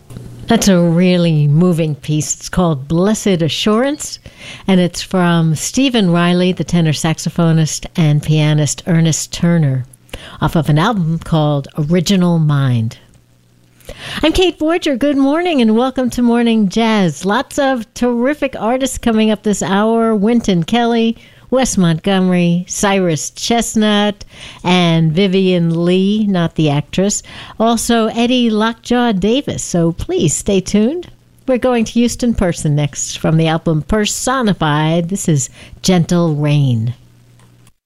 That's a really moving piece. It's called Blessed Assurance, and it's from Stephen Riley, the tenor saxophonist and pianist Ernest Turner, off of an album called Original Mind. I'm Kate Borger. Good morning and welcome to Morning Jazz. Lots of terrific artists coming up this hour. Wynton Kelly, Wes Montgomery, Cyrus Chestnut, and Vivian Lee, not the actress. Also, Eddie Lockjaw Davis. So please stay tuned. We're going to Houston Person next from the album Personified. This is Gentle Rain.